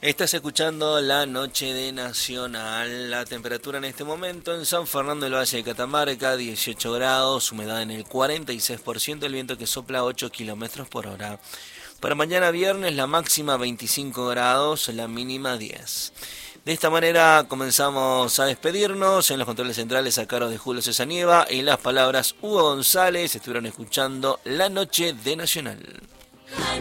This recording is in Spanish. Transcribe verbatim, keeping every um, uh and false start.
Estás escuchando La Noche de Nacional. La temperatura en este momento en San Fernando del Valle de Catamarca, dieciocho grados, humedad en el cuarenta y seis por ciento, el viento que sopla ocho kilómetros por hora. Para mañana viernes la máxima veinticinco grados, la mínima diez. De esta manera comenzamos a despedirnos. En los controles centrales a cargo de Julio Cesanieva y las palabras Hugo González. Estuvieron escuchando La Noche de Nacional.